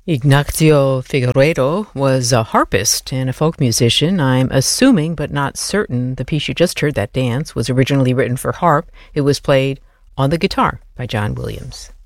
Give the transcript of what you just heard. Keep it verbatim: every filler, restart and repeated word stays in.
Ignacio Figueredo was a harpist and a folk musician. I'm assuming, but not certain, the piece you just heard, that dance, was originally written for harp. It was played on the guitar by John Williams.